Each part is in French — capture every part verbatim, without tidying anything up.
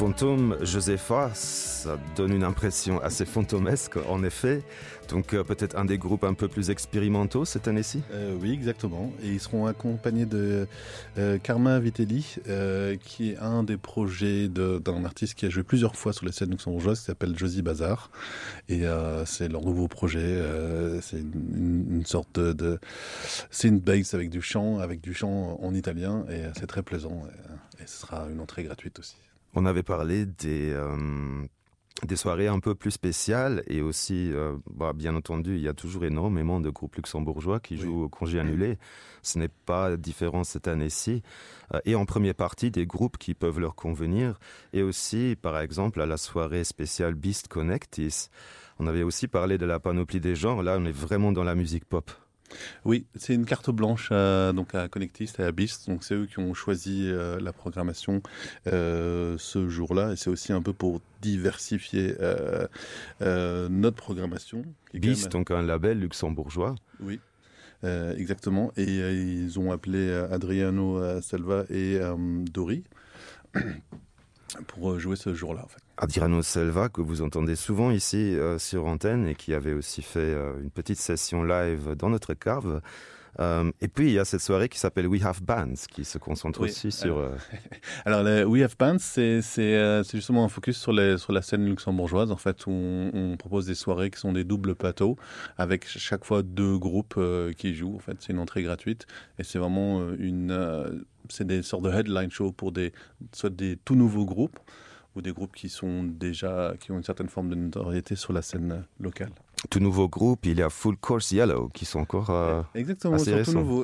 Fantôme Josepha, ça donne une impression assez fantomesque en effet. Donc euh, peut-être un des groupes un peu plus expérimentaux cette année-ci. euh, Oui, exactement. Et ils seront accompagnés de euh, Karma Vitelli, euh, qui est un des projets de, d'un artiste qui a joué plusieurs fois sur les scènes luxembourgeoises, qui s'appelle Josie Bazar. Et euh, c'est leur nouveau projet. Euh, c'est une, une, une sorte de, de synth bass avec du chant, avec du chant en italien. Et c'est très plaisant. Et, et ce sera une entrée gratuite aussi. On avait parlé des... Euh... des soirées un peu plus spéciales et aussi, euh, bah, bien entendu, il y a toujours énormément de groupes luxembourgeois qui oui. jouent au congé annulé. Ce n'est pas différent cette année-ci. Euh, et en première partie, des groupes qui peuvent leur convenir. Et aussi, par exemple, à la soirée spéciale Beast Connectis, on avait aussi parlé de la panoplie des genres. Là, on est vraiment dans la musique pop. Oui, c'est une carte blanche à, donc à Connectist et à Beast. Donc c'est eux qui ont choisi euh, la programmation euh, ce jour-là. Et c'est aussi un peu pour diversifier euh, euh, notre programmation. Beast, même... donc un label luxembourgeois. Oui, euh, exactement. Et euh, ils ont appelé Adriano Selva et euh, Dori pour jouer ce jour-là, en fait. Adriano Selva, que vous entendez souvent ici euh, sur antenne et qui avait aussi fait euh, une petite session live dans notre cave. Euh, et puis il y a cette soirée qui s'appelle We Have Bands, qui se concentre oui, aussi sur... Euh... Alors les We Have Bands, c'est, c'est, euh, c'est justement un focus sur, les, sur la scène luxembourgeoise, en fait, où on, on propose des soirées qui sont des doubles plateaux, avec chaque fois deux groupes euh, qui jouent. En fait, c'est une entrée gratuite, et c'est vraiment une... Euh, c'est des sortes de headline shows pour des, soit des tout nouveaux groupes, ou des groupes qui sont déjà, qui ont une certaine forme de notoriété sur la scène locale. Tout nouveau groupe, il y a Full Course Yellow, qui sont encore euh, exactement, assez c'est tout nouveau.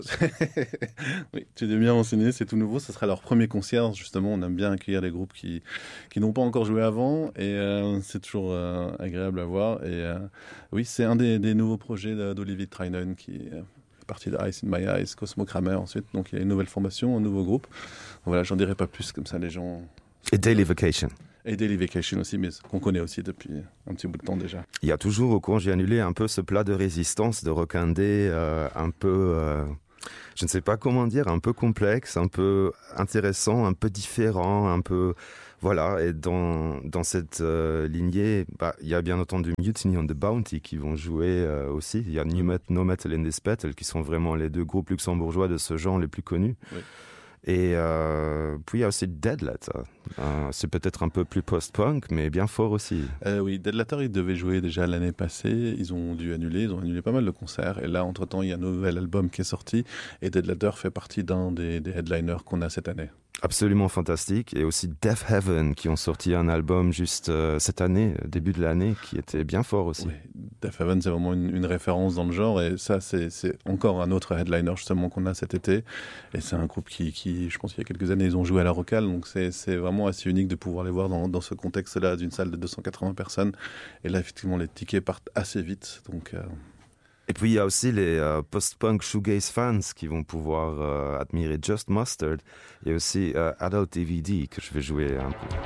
Oui, tu es bien renseigné, c'est tout nouveau. Ce sera leur premier concert, justement. On aime bien accueillir des groupes qui, qui n'ont pas encore joué avant, et euh, c'est toujours euh, agréable à voir. Et euh, oui, c'est un des, des nouveaux projets d'Olivier Trainen, qui est partie de Ice in My Eyes, Cosmo Kramer ensuite. Donc il y a une nouvelle formation, un nouveau groupe. Voilà, j'en dirai pas plus, comme ça les gens... Et Daily Vacation. Et Daily Vacation aussi, mais qu'on connaît aussi depuis un petit bout de temps déjà. Il y a toujours au congé annulé un peu ce plat de résistance, de rockindé, euh, un peu, euh, je ne sais pas comment dire, un peu complexe, un peu intéressant, un peu différent, un peu... Voilà, et dans, dans cette euh, lignée, bah, il y a bien entendu Mutiny on the Bounty qui vont jouer euh, aussi. Il y a New Met, No Metal in This Battle qui sont vraiment les deux groupes luxembourgeois de ce genre les plus connus. Oui. Et euh, puis il y a aussi Dead Letter. Euh, c'est peut-être un peu plus post-punk, mais bien fort aussi. Euh, oui, Dead Letter, ils devaient jouer déjà l'année passée. Ils ont dû annuler. Ils ont annulé pas mal de concerts. Et là, entre-temps, il y a un nouvel album qui est sorti. Et Dead Letter fait partie d'un des, des headliners qu'on a cette année. Absolument fantastique. Et aussi Death Heaven, qui ont sorti un album juste euh, cette année, début de l'année, qui était bien fort aussi. Oui, Death Heaven, c'est vraiment une, une référence dans le genre. Et ça, c'est, c'est encore un autre headliner justement qu'on a cet été. Et c'est un groupe qui, qui je pense qu'il y a quelques années, ils ont joué à la Rocale. Donc c'est, c'est vraiment assez unique de pouvoir les voir dans, dans ce contexte-là d'une salle de deux cent quatre-vingts personnes. Et là, effectivement, les tickets partent assez vite. Donc... Euh... Et puis il y a aussi les euh, post-punk shoegaze fans qui vont pouvoir euh, admirer Just Mustard et aussi euh, Adult D V D que je vais jouer un peu.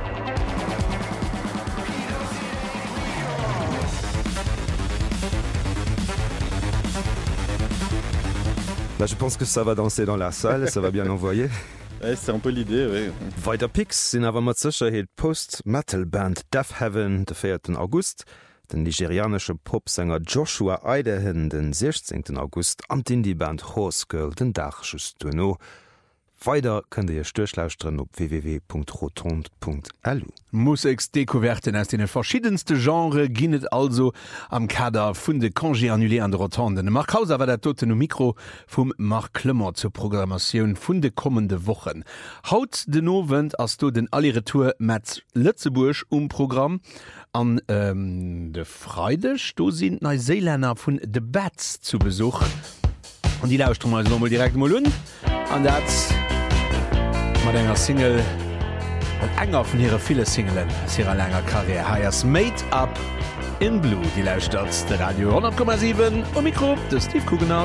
Là, je pense que ça va danser dans la salle, ça va bien envoyer. Ouais, c'est un peu l'idée, oui. Weiter Picks sind aber mat Sicherheit Post-Metal-Band Death Heaven den vierten August. Den nigerianische Popsänger Joshua Idehen den sechzehnten August an d'Indie-Band Horse Girl den Dachschuss duno. Weiter könnt ihr stöchlauschtren op w w w punkt rotond punkt l u. Musiksdekuverten aus den verschiedenste Genre ginnet also am Kader vun de Congé annulé an de Rotonden. Mark Hauser war der toten no Mikro vum Mark Klmmer zur Programmatioun vun de kommende Wochen. Haut den Nowend ass du den Alliretour mat Lützeburg um Programm an ähm, de Freidech, do sind Neuseeländer vun The Bats zu Besuch. Und die lauscht mal nochmal direkt mal un. Und das mit einer Single und enger von ihrer vielen Singlen aus ihrer langer Karriere. Heißt Made Up in Blue. Die lauscht der Radio hundert Komma sieben. Und Mikro, der Steve Kugener.